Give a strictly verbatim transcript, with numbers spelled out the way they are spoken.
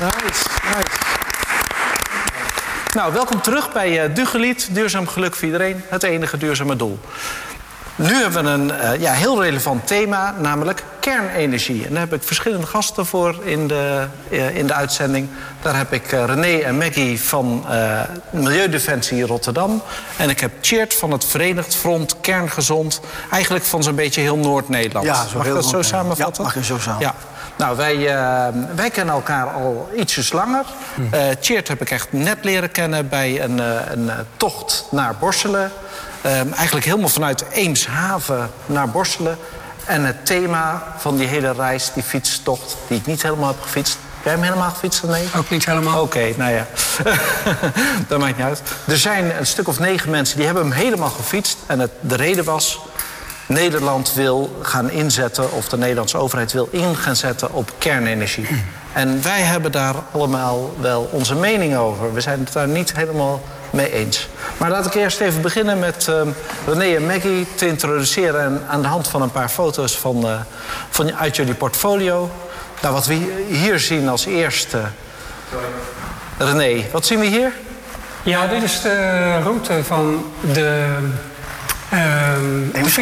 Nice, nice. Nou, welkom terug bij uh, Dugelied, duurzaam geluk voor iedereen, het enige duurzame doel. Nu hebben we een uh, ja, heel relevant thema, namelijk kernenergie. En daar heb ik verschillende gasten voor in de, uh, in de uitzending. Daar heb ik uh, René en Maggie van uh, Milieudefensie Rotterdam. En ik heb Tjeerd van het Verenigd Front Kerngezond. Eigenlijk van zo'n beetje heel Noord-Nederland. Ja, zo mag ik dat zo samenvatten? Ja, mag je zo samen. Ja. Nou, wij, uh, wij kennen elkaar al ietsjes langer. Uh, Tjeerd heb ik echt net leren kennen bij een, uh, een uh, tocht naar Borselen. Uh, eigenlijk helemaal vanuit Eemshaven naar Borselen. En het thema van die hele reis, die fietstocht, die ik niet helemaal heb gefietst. Heb jij hem helemaal gefietst, nee? Ook niet helemaal. Oké, okay, nou ja. Dat maakt niet uit. Er zijn een stuk of negen mensen die hebben hem helemaal gefietst. En het, de reden was, Nederland wil gaan inzetten, of de Nederlandse overheid wil in gaan zetten op kernenergie. En wij hebben daar allemaal wel onze mening over. We zijn het daar niet helemaal mee eens. Maar laat ik eerst even beginnen met uh, René en Maggie te introduceren. En aan de hand van een paar foto's van, uh, van, uit jullie portfolio. Nou, wat we hier zien als eerste. René, wat zien we hier? Ja, dit is de route van de... Uh,